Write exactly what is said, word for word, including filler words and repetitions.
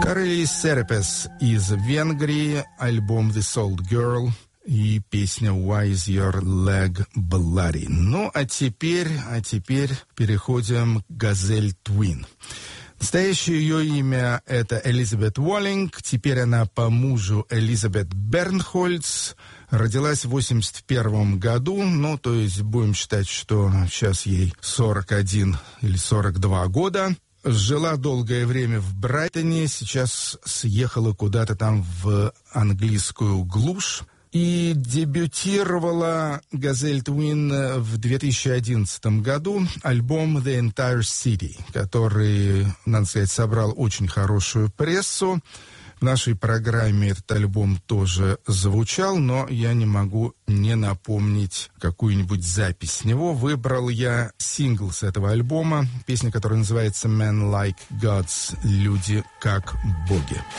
Карелис Серпес из Венгрии, альбом «The Salt Girl» и песня «Why is your leg bloody?». Ну, а теперь, а теперь переходим к «Газель Твин». Настоящее ее имя — это Элизабет Уоллинг. Теперь она по мужу Элизабет Бернхольц. Родилась в восемьдесят первом году, ну, то есть будем считать, что сейчас ей сорок один или сорок два года. Жила долгое время в Брайтоне, сейчас съехала куда-то там в английскую глушь. И дебютировала «Газель Твин» в две тысячи одиннадцатом году, альбом «The Entire City», который, надо сказать, собрал очень хорошую прессу. В нашей программе этот альбом тоже звучал, но я не могу не напомнить какую-нибудь запись с него. Выбрал я сингл с этого альбома, песня, которая называется «Men Like Gods», «Люди как боги».